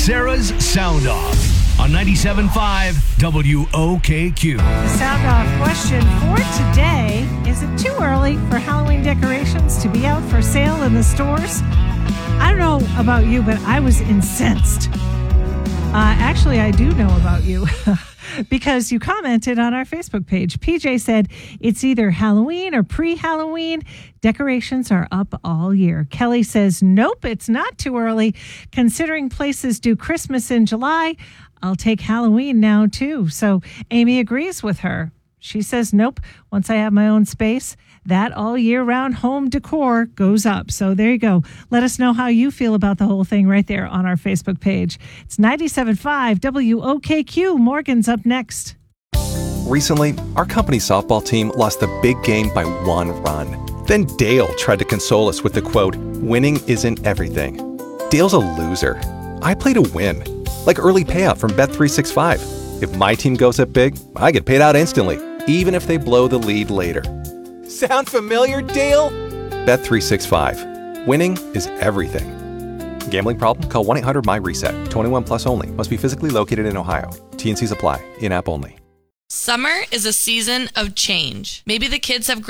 Sarah's Sound Off on 97.5 WOKQ. The Sound Off question for today: is it too early for Halloween decorations to be out for sale in the stores? I don't know about you, but I was incensed. Actually, I do know about you because you commented on our Facebook page. PJ said it's either Halloween or pre-Halloween. Decorations are up all year. Kelly says, nope, it's not too early. Considering places do Christmas in July, I'll take Halloween now too. So Amy agrees with her. She says, nope, once I have my own space, that all year round home decor goes up. So there you go. Let us know how you feel about the whole thing right there on our Facebook page. It's 97.5 WOKQ. Morgan's up next. Recently, our company softball team lost the big game by 1 run. Then Dale tried to console us with the quote, winning isn't everything. Dale's a loser. I play to win. Like early payout from Bet365. If my team goes up big, I get paid out instantly, even if they blow the lead later. Sound familiar, Dale? Bet365. Winning is everything. Gambling problem? Call 1-800-MY-RESET. 21 plus only. Must be physically located in Ohio. T&Cs apply. In-app only. Summer is a season of change. Maybe the kids have